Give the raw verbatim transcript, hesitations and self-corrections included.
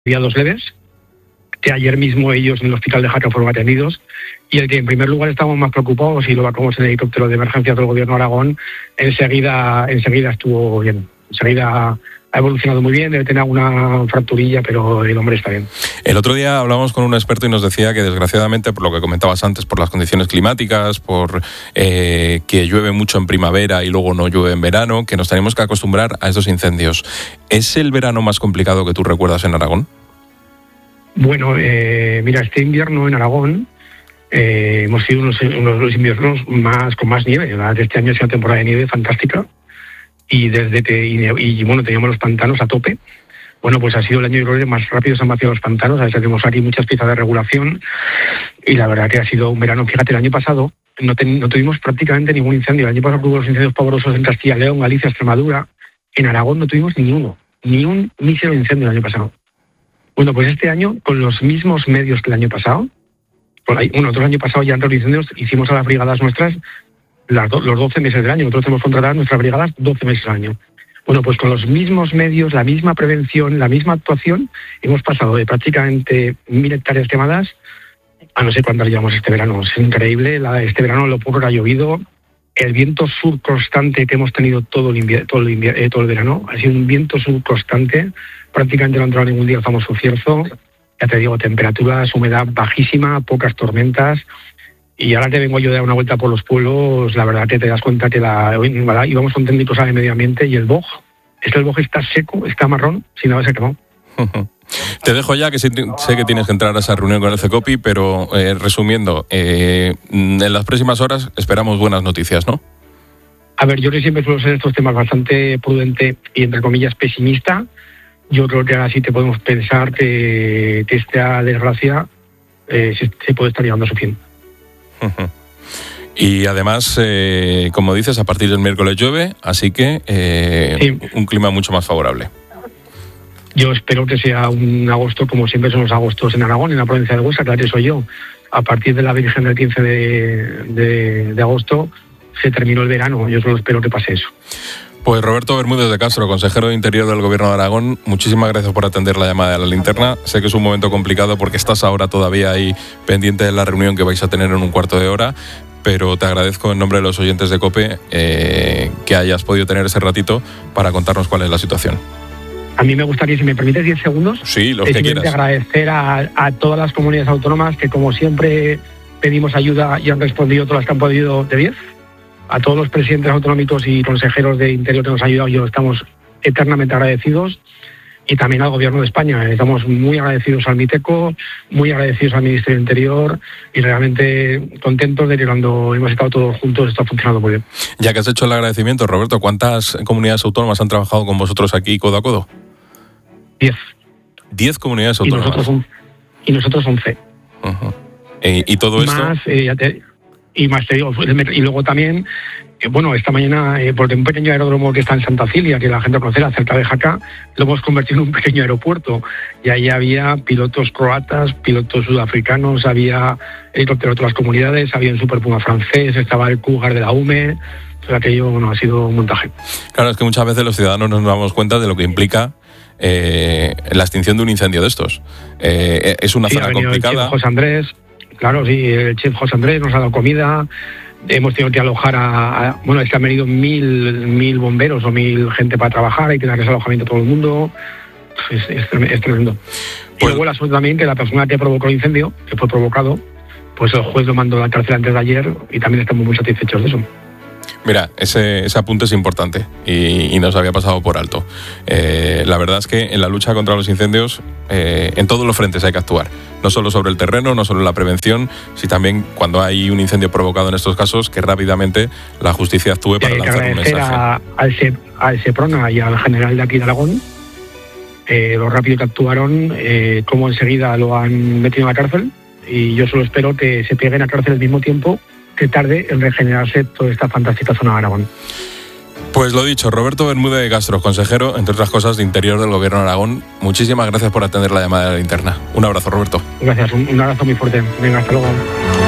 había dos leves, que ayer mismo ellos en el hospital de Jaca fueron atendidos, y el que en primer lugar estábamos más preocupados y lo evacuamos en el helicóptero de emergencia del Gobierno de Aragón, enseguida, enseguida estuvo bien, enseguida ha evolucionado muy bien, debe tener una fracturilla, pero el hombre está bien. El otro día hablábamos con un experto y nos decía que desgraciadamente, por lo que comentabas antes, por las condiciones climáticas, por eh, que llueve mucho en primavera y luego no llueve en verano, que nos tenemos que acostumbrar a estos incendios. ¿Es el verano más complicado que tú recuerdas en Aragón? Bueno, eh, mira, este invierno en Aragón eh, hemos sido unos, unos de los inviernos más con más nieve. La de este año ha sido una temporada de nieve fantástica. Y desde que, y, y bueno, teníamos los pantanos a tope. Bueno, pues ha sido el año, yo creo, que más rápido se han vaciado los pantanos. A veces tenemos aquí muchas piezas de regulación y la verdad que ha sido un verano. Fíjate, el año pasado no, ten, no tuvimos prácticamente ningún incendio. El año pasado hubo los incendios pavorosos en Castilla y León, Galicia, Extremadura. En Aragón no tuvimos ni uno, ni un mísero incendio el año pasado. Bueno, pues este año, con los mismos medios que el año pasado, bueno, nosotros el año pasado ya entre los incendios hicimos a las brigadas nuestras Las do, los doce meses del año. Nosotros hemos contratado nuestras brigadas doce meses al año. Bueno, pues con los mismos medios, la misma prevención, la misma actuación, hemos pasado de prácticamente mil hectáreas quemadas a no sé cuántas llevamos este verano. Es increíble. La, este verano lo poco que ha llovido, el viento sur constante que hemos tenido todo el, invier- todo, el invier- eh, todo el verano, ha sido un viento sur constante. Prácticamente no ha entrado ningún día el famoso cierzo. Ya te digo, temperaturas, humedad bajísima, pocas tormentas. Y ahora te vengo yo de dar una vuelta por los pueblos, la verdad que te das cuenta que la, ¿verdad? íbamos con técnicos de medio ambiente y el boj, es que el boj está seco, está marrón, sin haberse quemado. Te dejo ya, que sé que tienes que entrar a esa reunión con el CECOPI, pero eh, resumiendo, eh, en las próximas horas esperamos buenas noticias, ¿no? A ver, yo que siempre suelo ser estos temas bastante prudente y, entre comillas, pesimista. Yo creo que ahora sí te podemos pensar que, que esta desgracia eh, se, se puede estar llevando a su fin. Y además, eh, como dices, a partir del miércoles llueve, así que eh, sí. un clima mucho más favorable. Yo espero que sea un agosto, como siempre son los agostos en Aragón, en la provincia de Huesca, que soy yo. A partir de la Virgen del quince de, de, de agosto se terminó el verano. Yo solo espero que pase eso. Pues Roberto Bermúdez de Castro, consejero de Interior del Gobierno de Aragón, muchísimas gracias por atender la llamada de la linterna. Sé que es un momento complicado porque estás ahora todavía ahí pendiente de la reunión que vais a tener en un cuarto de hora, pero te agradezco en nombre de los oyentes de COPE eh, que hayas podido tener ese ratito para contarnos cuál es la situación. A mí me gustaría, si me permites diez segundos, sí, los que quieras. agradecer a, a todas las comunidades autónomas que, como siempre, pedimos ayuda y han respondido todas las que han podido de diez. A todos los presidentes autonómicos y consejeros de Interior que nos han ayudado, yo estamos eternamente agradecidos. Y también al Gobierno de España. Estamos muy agradecidos al MITECO, muy agradecidos al Ministerio del Interior y realmente contentos de que cuando hemos estado todos juntos está funcionando muy bien. Ya que has hecho el agradecimiento, Roberto, ¿cuántas comunidades autónomas han trabajado con vosotros aquí codo a codo? Diez. Diez comunidades autónomas. Y nosotros, un, y nosotros once. Uh-huh. ¿Y, y todo más, esto? Eh, ya te, y más te digo, y luego también, eh, bueno, esta mañana, eh, porque un pequeño aeródromo que está en Santa Cilia, que la gente conocerá, cerca de Jaca, lo hemos convertido en un pequeño aeropuerto. Y ahí había pilotos croatas, pilotos sudafricanos, había helicópteros de otras comunidades, había un Super Puma francés, estaba el Cougar de la U M E, o sea, aquello, bueno, ha sido un montaje. Claro, es que muchas veces los ciudadanos no nos damos cuenta de lo que implica eh, la extinción de un incendio de estos. Eh, es una sí, zona complicada. El chef José Andrés, claro, sí, el chef José Andrés nos ha dado comida. Hemos tenido que alojar a, a... Bueno, es que han venido mil, mil bomberos o mil gente para trabajar y tener que hacer alojamiento a todo el mundo. Es, es, es tremendo. Pues, y luego el asunto también que la persona que provocó el incendio, que fue provocado, pues el juez lo mandó a la cárcel antes de ayer y también estamos muy satisfechos de eso. Mira, ese, ese apunte es importante y, y nos había pasado por alto. Eh, la verdad es que en la lucha contra los incendios, eh, en todos los frentes hay que actuar. No solo sobre el terreno, no solo en la prevención, sino también cuando hay un incendio provocado en estos casos, que rápidamente la justicia actúe para lanzar un mensaje. A, al, Se, al Seprona y al general de aquí de Aragón, eh, lo rápido que actuaron, eh, cómo enseguida lo han metido en la cárcel, y yo solo espero que se peguen a cárcel al mismo tiempo que tarde en regenerarse toda esta fantástica zona de Aragón. Pues lo dicho, Roberto Bermúdez de Castro, consejero, entre otras cosas, de Interior del Gobierno de Aragón. Muchísimas gracias por atender la llamada de la linterna. Un abrazo, Roberto. Gracias, un, un abrazo muy fuerte. Venga, hasta luego.